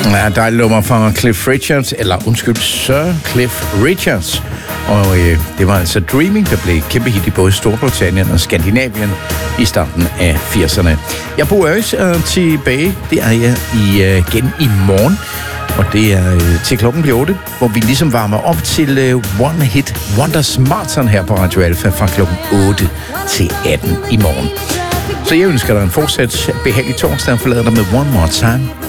Ja, der er et nummer fra Cliff Richards, Sir Cliff Richards. Og det var altså Dreaming, der blev kæmpe hit i både Storbritannien og Skandinavien i starten af 80'erne. Jeg bor også tilbage, det er jeg igen i morgen. Og det er til klokken bliver 8, hvor vi ligesom varmer op til One Hit Wonders Marathon her på Radio Alpha fra klokken 8 til 18 i morgen. Så jeg ønsker dig en fortsat behagelig torsdag og forlader dig med One More Time.